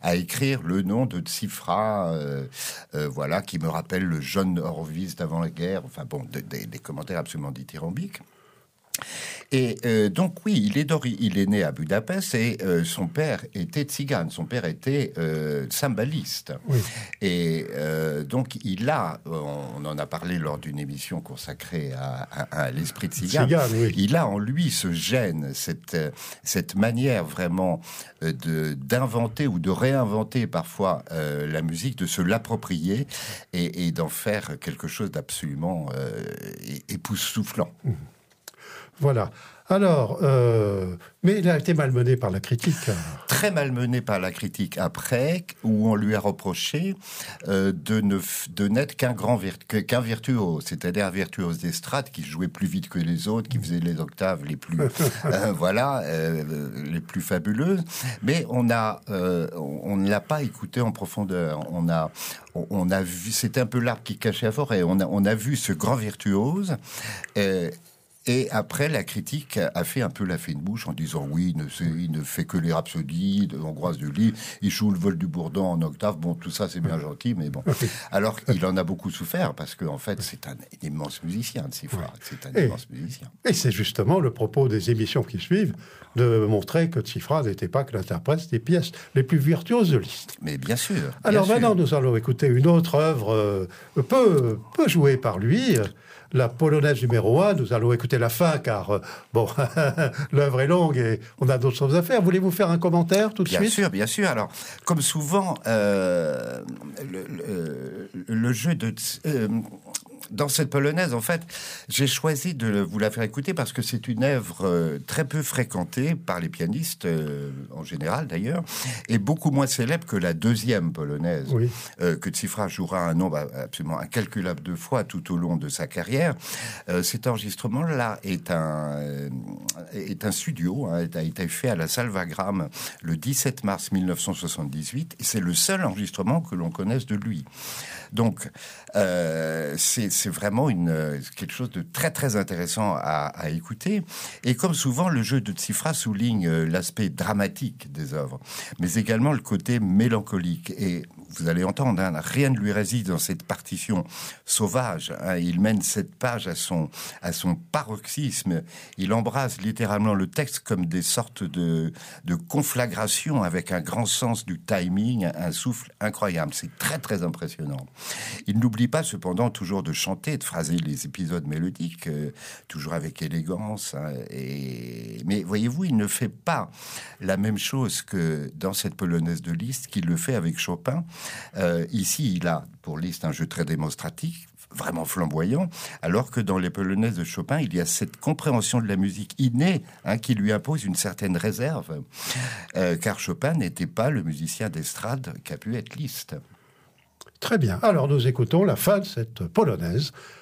à écrire le nom de Tsifra, voilà, qui me rappelle le jeune Horowitz d'avant la guerre. Enfin bon, des commentaires absolument dithyrambiques. Et donc oui, il est né à Budapest et son père était tzigane, son père était cymbaliste. Oui. Et donc on en a parlé lors d'une émission consacrée à l'esprit tzigane. Oui. Il a en lui ce gène, cette manière vraiment d'inventer ou de réinventer parfois la musique, de se l'approprier et d'en faire quelque chose d'absolument époustouflant. Voilà. Alors, mais il a été malmené par la critique. Très malmené par la critique après, où on lui a reproché de n'être qu'un virtuose, c'est-à-dire un virtuose d'estrade qui jouait plus vite que les autres, qui faisait les octaves les plus, les plus fabuleuses. Mais on ne l'a pas écouté en profondeur. On a vu, c'était un peu l'arbre qui cachait la forêt. On a vu ce grand virtuose. Et après, la critique a fait un peu la fine bouche en disant oui, il ne fait que les rhapsodies hongroises de Liszt, il joue le vol du bourdon en octave, bon, tout ça c'est bien gentil, mais bon. Alors il en a beaucoup souffert parce qu'en fait, c'est un immense musicien, Tsifra. C'est un immense musicien. Et c'est justement le propos des émissions qui suivent de montrer que Tsifra n'était pas que l'interprète des pièces les plus virtuoses de Liszt. Mais bien sûr. Alors maintenant, nous allons écouter une autre œuvre peu jouée par lui. La polonaise numéro 1, nous allons écouter la fin, car, l'œuvre est longue et on a d'autres choses à faire. Voulez-vous faire un commentaire tout de suite ? Bien sûr. Alors, comme souvent, le jeu de... dans cette polonaise, en fait, j'ai choisi de vous la faire écouter parce que c'est une œuvre très peu fréquentée par les pianistes, en général d'ailleurs, et beaucoup moins célèbre que la deuxième polonaise, que Tsifra jouera un nombre absolument incalculable de fois tout au long de sa carrière. Cet enregistrement-là est un studio, a été fait à la Salvagram le 17 mars 1978, et c'est le seul enregistrement que l'on connaisse de lui. Donc, c'est vraiment quelque chose de très très intéressant à écouter. Et comme souvent, le jeu de Tsifra souligne l'aspect dramatique des œuvres, mais également le côté mélancolique. Et vous allez entendre, rien ne lui résiste dans cette partition sauvage. Il mène cette page à son paroxysme. Il embrasse littéralement le texte comme des sortes de conflagration avec un grand sens du timing, un souffle incroyable. C'est très très impressionnant. Il n'oublie pas cependant toujours de chanter, de phraser les épisodes mélodiques, toujours avec élégance. Mais voyez-vous, il ne fait pas la même chose que dans cette polonaise de Liszt qu'il le fait avec Chopin. Ici, il a pour Liszt un jeu très démonstratif, vraiment flamboyant, alors que dans les polonaises de Chopin, il y a cette compréhension de la musique innée qui lui impose une certaine réserve, car Chopin n'était pas le musicien d'estrade qu'a pu être Liszt. Très bien. Alors, nous écoutons la fin de cette polonaise